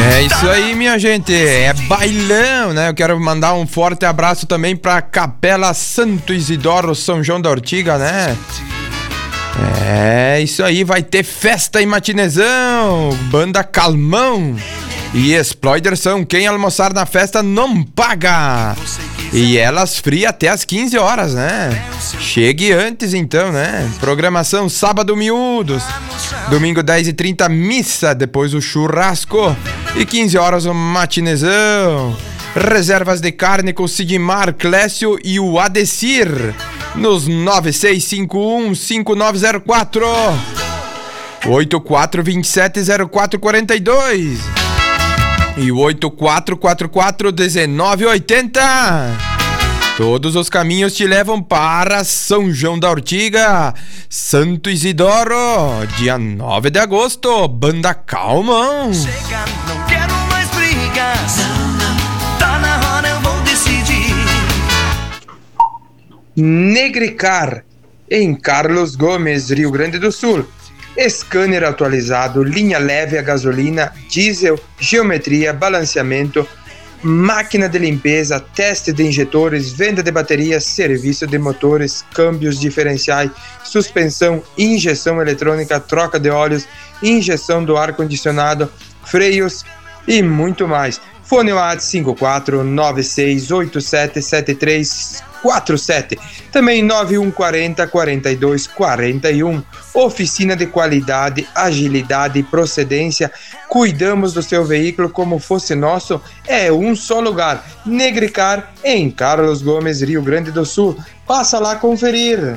É isso aí, minha gente, é bailão, né? Eu quero mandar um forte abraço também pra Capela Santo Isidoro, São João da Ortiga, né? É isso aí, vai ter festa em matinezão, banda Calmão e Exploider são quem almoçar na festa não paga. E elas fria até as 15 horas, né? Chegue antes então, né? Programação sábado miúdos, domingo 10h30 missa, depois o churrasco e 15 horas o matinezão. Reservas de carne com Sigmar, Clécio e o Adecir nos 9651-5904 84270442 e o 8444-1980. Todos os caminhos te levam para São João da Ortiga, Santo Isidoro, dia 9 de agosto, banda Calmão. Chega, não quero mais brigas. Tá na hora, eu vou decidir. Negricar, em Carlos Gomes, Rio Grande do Sul. Scanner atualizado, linha leve a gasolina, diesel, geometria, balanceamento, máquina de limpeza, teste de injetores, venda de baterias, serviço de motores, câmbios diferenciais, suspensão, injeção eletrônica, troca de óleos, injeção do ar-condicionado, freios e muito mais. Fone WhatsApp 5496877347, também 9140-4241. Oficina de qualidade, agilidade e procedência. Cuidamos do seu veículo como fosse nosso. É um só lugar. Negricar, em Carlos Gomes, Rio Grande do Sul. Passa lá conferir.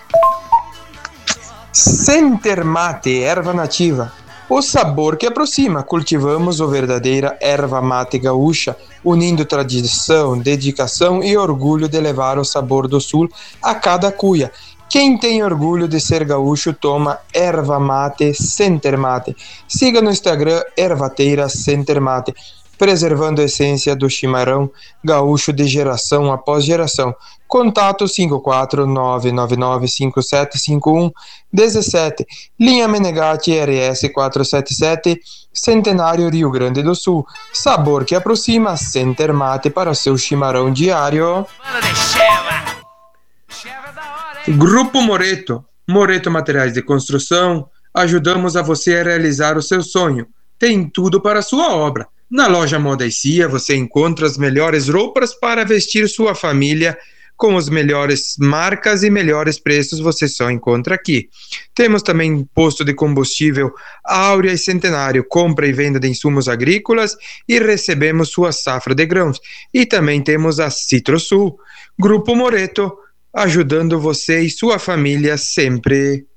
Center Mate, erva nativa. O sabor que aproxima. Cultivamos o verdadeira erva mate gaúcha, unindo tradição, dedicação e orgulho de levar o sabor do sul a cada cuia. Quem tem orgulho de ser gaúcho toma erva mate Center Mate. Siga no Instagram Ervateira Center Mate, preservando a essência do chimarrão gaúcho de geração após geração. Contato 54999575117. Linha Menegatti RS 477, Centenário, Rio Grande do Sul. Sabor que aproxima. Center Mate para o seu chimarrão diário. Grupo Moreto. Moreto Materiais de Construção. Ajudamos a você a realizar o seu sonho. Tem tudo para a sua obra. Na loja Moda e Cia você encontra as melhores roupas para vestir sua família com as melhores marcas e melhores preços você só encontra aqui. Temos também posto de combustível Áurea e Centenário, compra e venda de insumos agrícolas e recebemos sua safra de grãos. E também temos a Citrosul. Grupo Moreto, ajudando você e sua família sempre.